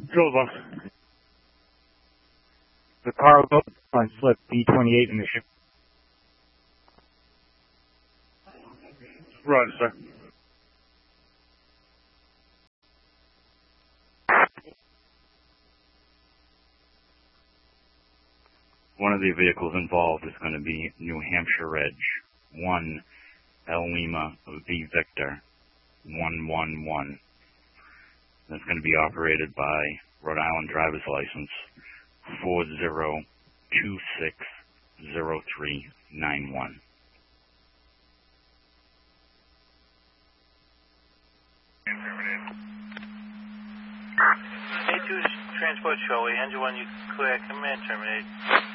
Silva. The cargo on slip B28 in the ship. Roger, sir. One of the vehicles involved is going to be New Hampshire Edge 1 El Lima V Victor 111. That's going to be operated by Rhode Island driver's license 40260391. A2 Transport Charlie, engine 1, you clear, come in, terminate.